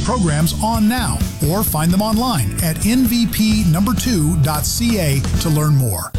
programs on now or find them online at nvp2.ca to learn more.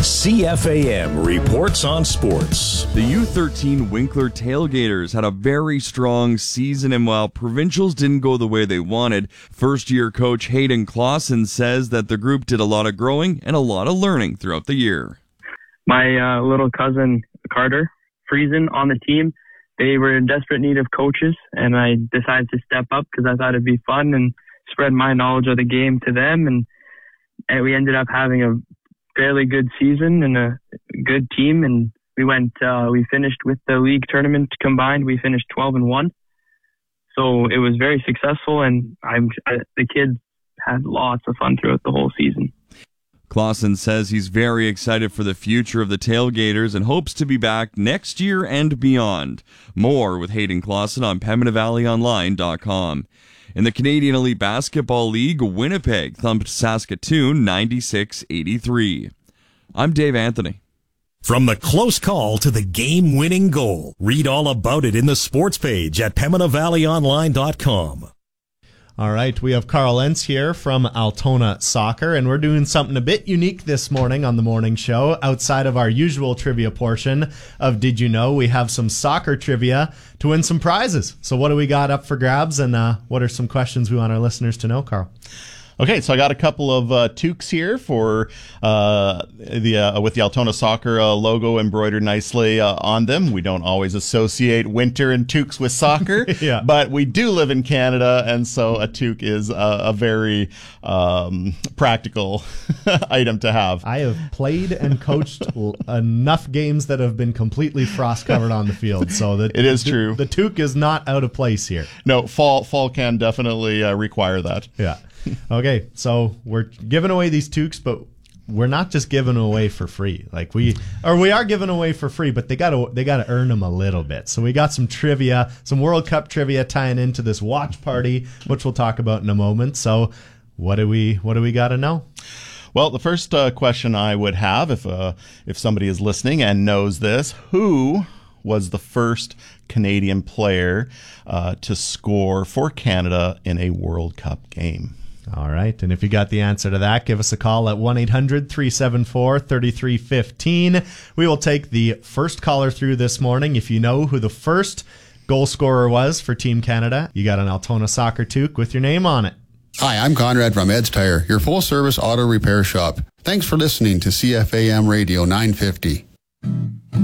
CFAM reports on sports. The U13 Winkler Tailgaters had a very strong season, and while provincials didn't go the way they wanted, first-year coach Hayden Clausen says that the group did a lot of growing and a lot of learning throughout the year. My little cousin Carter Friesen on the team, they were in desperate need of coaches, and I decided to step up because I thought it'd be fun and spread my knowledge of the game to them, and we ended up having a fairly good season and a good team, and we finished with the league tournament combined. We finished 12-1, so it was very successful, and the kids had lots of fun throughout the whole season. Clausen says he's very excited for the future of the Tailgaters and hopes to be back next year and beyond. More with Hayden Clausen on PembinaValleyOnline.com. In the Canadian Elite Basketball League, Winnipeg thumped Saskatoon 96-83. I'm Dave Anthony. From the close call to the game-winning goal, read all about it in the sports page at PembinaValleyOnline.com. All right, we have Carl Entz here from Altona Soccer, and we're doing something a bit unique this morning on the morning show. Outside of our usual trivia portion of Did You Know, we have some soccer trivia to win some prizes. So what do we got up for grabs, and what are some questions we want our listeners to know, Carl? Okay, so I got a couple of toques here for with the Altona Soccer logo embroidered nicely on them. We don't always associate winter and toques with soccer, yeah, but we do live in Canada, and so a toque is a very practical item to have. I have played and coached enough games that have been completely frost covered on the field, so that it is true. The toque is not out of place here. No, fall can definitely require that. Yeah. Okay, so we're giving away these toques, but we're not just giving them away for free. Like we are giving away for free, but they gotta earn them a little bit. So we got some trivia, some World Cup trivia tying into this watch party, which we'll talk about in a moment. So what do we gotta know? Well, the first question I would have, if somebody is listening and knows this, who was the first Canadian player to score for Canada in a World Cup game? All right, and if you got the answer to that, give us a call at 1-800-374-3315. We will take the first caller through this morning. If you know who the first goal scorer was for Team Canada, you got an Altona Soccer toque with your name on it. Hi, I'm Conrad from Ed's Tire, your full-service auto repair shop. Thanks for listening to CFAM Radio 950.